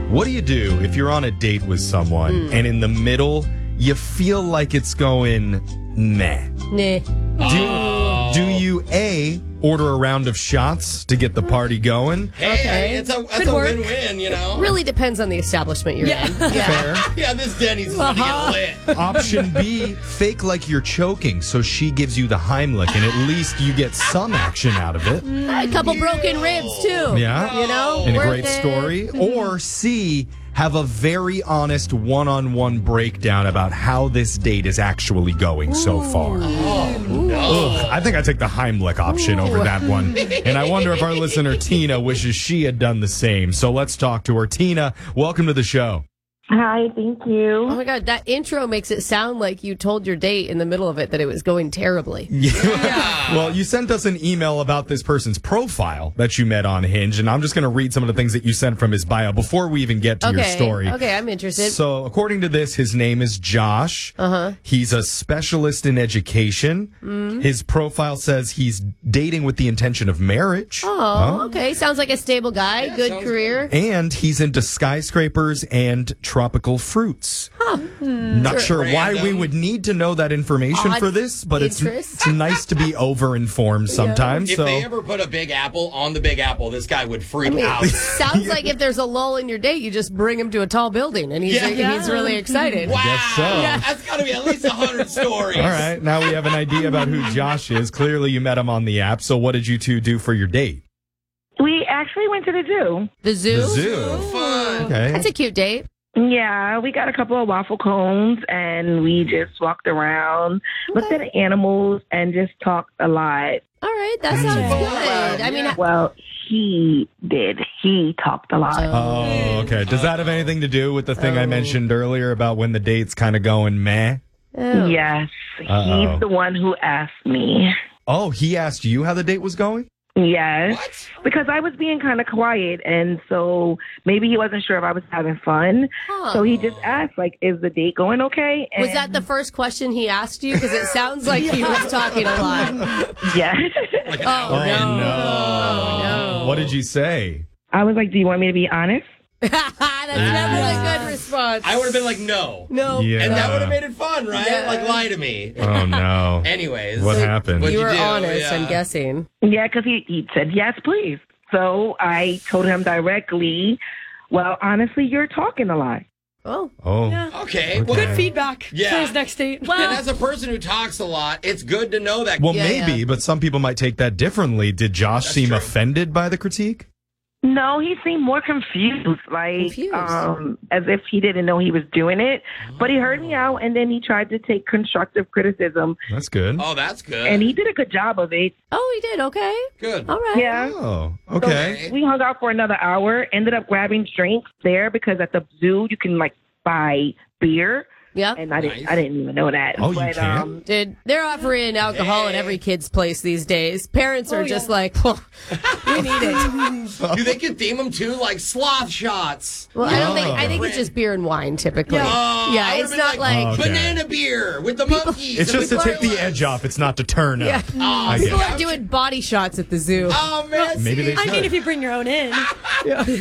What do you do if you're on a date with someone and in the middle you feel like it's going meh? Nah. Do you A, order a round of shots to get the party going? Hey, it's a win-win, you know? Really depends on the establishment you're in. Fair. Yeah, this Denny's is going to get lit. Option B, fake like you're choking so she gives you the Heimlich and at least you get some action out of it. A couple broken ribs, too. Yeah. You know? And a worth great it. story. Or C, have a very honest one-on-one breakdown about how this date is actually going so far. Oh, no. Ugh, I think I take the Heimlich option over that one. And I wonder if our listener Tina wishes she had done the same. So let's talk to her. Tina, welcome to the show. Hi, thank you. Oh, my God. That intro makes it sound like you told your date in the middle of it that it was going terribly. Yeah. Well, you sent us an email about this person's profile that you met on Hinge, and I'm just going to read some of the things that you sent from his bio before we even get to your story. Okay, I'm interested. So, according to this, his name is Josh. He's a specialist in education. His profile says he's dating with the intention of marriage. Oh, okay. Sounds like a stable guy. Good career. And he's into skyscrapers and tropical fruits. Not sure why we would need to know that information Odd for this, but it's interest. nice to be over-informed sometimes. If So they ever put a Big Apple on the Big Apple, this guy would freak out. Sounds like if there's a lull in your date, you just bring him to a tall building, and he's really excited. Wow. guess so. That's got to be at least 100 stories. all right, now we have an idea about who Josh is. Clearly you met him on the app. So what did you two do for your date? We actually went to the zoo. The zoo? The zoo. Fun. Okay. That's a cute date. Yeah, we got a couple of waffle cones and we just walked around, looked at animals, and just talked a lot. All right, that sounds good. I mean, Well, he did. He talked a lot. Oh, okay. Does that have anything to do with the thing I mentioned earlier about when the date's kind of going meh? Yes, he's the one who asked me. Oh, he asked you how the date was going? Yes, because I was being kind of quiet, and so maybe he wasn't sure if I was having fun. So he just asked, like, "Is the date going okay?" And was that the first question he asked you? Because it sounds like he was talking a lot. Yeah. Oh, no. What did you say? I was like, "Do you want me to be honest?" That's never a good response. I would have been like, no. No. Yeah. And that would have made it fun, right? Yeah. Like, lie to me. Oh, no. Anyways. What happened? What'd You were do? honest, Yeah. I'm guessing. Yeah, because he said, "Yes, please." So I told him directly, "Well, honestly, you're talking a lot." Oh. Oh. Okay. Well, Good feedback Yeah. for his next date. and as a person who talks a lot, it's good to know that. Well, Yeah, maybe, yeah. but some people might take that differently. Did Josh That's seem true. offended by the critique? No, he seemed more confused, like Confused. as if he didn't know he was doing it. But he heard me out, and then he tried to take constructive criticism, That's good. Oh, that's good. and he did a good job of it. Oh, he did. Okay. Good. All right. Yeah. Oh, okay. We hung out for another hour, ended up grabbing drinks there because at the zoo you can like buy beer. Yeah. And I didn't Nice. I didn't even know that. Oh, you can? Dude, they're offering alcohol in every kid's place these days. Parents are just like, well, we need it. Do they can theme them too? Like sloth shots. Well, I think it's just beer and wine typically. Oh, Yeah, I it's would've not been like Okay. banana beer with the monkeys. It's just to take the Fireworks. edge off. It's not to turn up. Yeah. I get people it. are doing body shots at the zoo. Oh, man. Maybe they I should. mean, if you bring your own in.